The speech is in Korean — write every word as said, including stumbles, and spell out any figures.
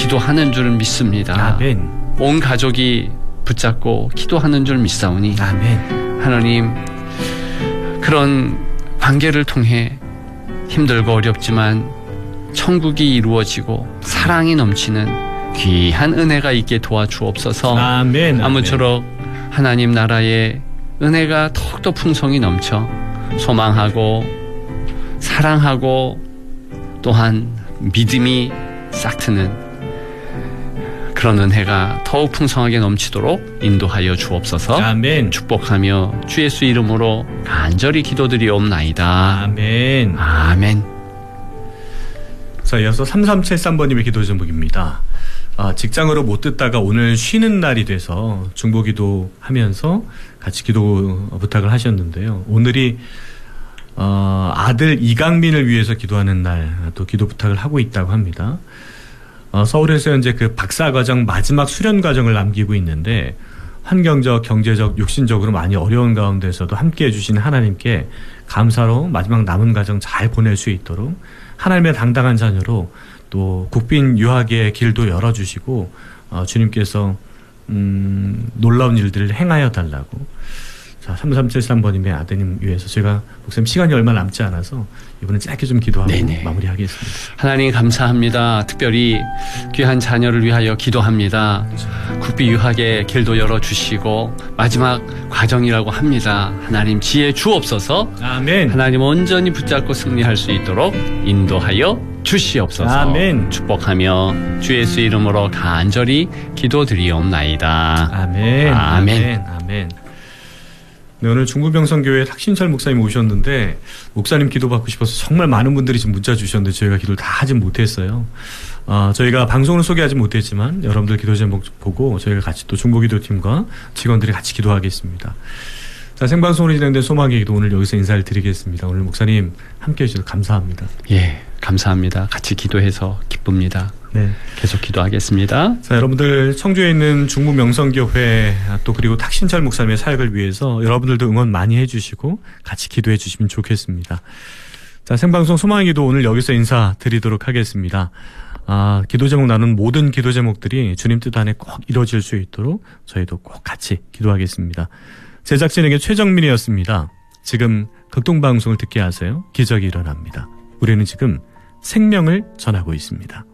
기도하는 줄 믿습니다. 아멘. 온 가족이 붙잡고 기도하는 줄 믿사오니 아멘. 하나님, 그런 관계를 통해 힘들고 어렵지만 천국이 이루어지고 사랑이 넘치는 귀한 은혜가 있게 도와주옵소서. 아멘. 아무쪼록 하나님 나라의 은혜가 더욱더 풍성히 넘쳐 소망하고 사랑하고 또한 믿음이 싹트는 그런 은혜가 더욱 풍성하게 넘치도록 인도하여 주옵소서. 아멘. 축복하며 주 예수 이름으로 간절히 기도드리옵나이다. 아멘. 아멘. 자, 이어서 삼삼칠삼 번님의 기도 제목입니다. 아, 직장으로 못 듣다가 오늘 쉬는 날이 돼서 중보기도 하면서 같이 기도 부탁을 하셨는데요. 오늘이 어, 아들 이강민을 위해서 기도하는 날 또 기도 부탁을 하고 있다고 합니다. 어, 서울에서 현재 그 박사과정 마지막 수련 과정을 남기고 있는데 환경적, 경제적, 육신적으로 많이 어려운 가운데서도 함께해 주신 하나님께 감사로 마지막 남은 과정 잘 보낼 수 있도록 하나님의 당당한 자녀로 또 국빈 유학의 길도 열어주시고 어, 주님께서 음, 놀라운 일들을 행하여 달라고. 자, 삼삼칠삼 번님의 아드님 위해서 제가 목사님 시간이 얼마 남지 않아서 이번엔 짧게 좀 기도하고 네네. 마무리하겠습니다. 하나님 감사합니다. 특별히 귀한 자녀를 위하여 기도합니다. 국비 유학의 길도 열어주시고 마지막 과정이라고 합니다. 하나님 지혜 주옵소서. 아멘. 하나님 온전히 붙잡고 승리할 수 있도록 인도하여 주시옵소서. 아멘. 축복하며 주 예수 이름으로 간절히 기도드리옵나이다. 아멘. 아멘. 아멘. 아멘. 네, 오늘 중부병성교회 탁신철 목사님 오셨는데 목사님 기도받고 싶어서 정말 많은 분들이 지금 문자 주셨는데 저희가 기도를 다 하진 못했어요. 어, 저희가 방송을 소개하지 못했지만 여러분들 기도 제목 보고 저희가 같이 또 중보기도팀과 직원들이 같이 기도하겠습니다. 자, 생방송으로 진행된 소망의 기도 오늘 여기서 인사를 드리겠습니다. 오늘 목사님 함께해 주셔서 감사합니다. 예, 감사합니다. 같이 기도해서 기쁩니다. 네, 계속 기도하겠습니다. 자, 여러분들 청주에 있는 중부명성교회 또 그리고 탁신철 목사님의 사역을 위해서 여러분들도 응원 많이 해주시고 같이 기도해 주시면 좋겠습니다. 자, 생방송 소망의 기도 오늘 여기서 인사드리도록 하겠습니다. 아, 기도 제목 나눈 모든 기도 제목들이 주님 뜻 안에 꼭 이루어질 수 있도록 저희도 꼭 같이 기도하겠습니다. 제작진에게 최정민이었습니다. 지금 극동방송을 듣게 하세요. 기적이 일어납니다. 우리는 지금 생명을 전하고 있습니다.